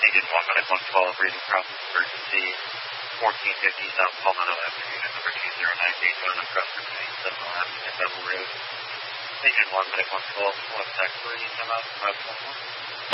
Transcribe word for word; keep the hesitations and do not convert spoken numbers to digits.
Agent one, Medic one twelve, reading process emergency, fourteen fifty South Palmetto Avenue, unit number two zero nine eight one, across between seven Avenue and Bevel Road. Agent one, Medic one twelve, contact three, come out, five one one.